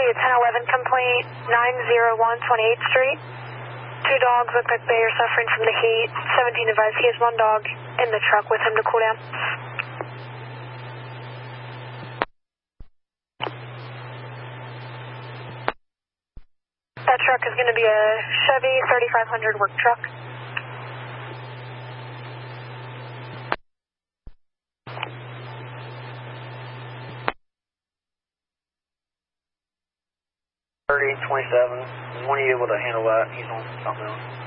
a 1011 complaint, 901 28th Street. 2 dogs look like they are suffering from the heat. 17 advised he has 1 dog in the truck with him to cool down. That truck is going to be a Chevy 3500 work truck. $30.27. Is one of you able to handle that? He's on something else.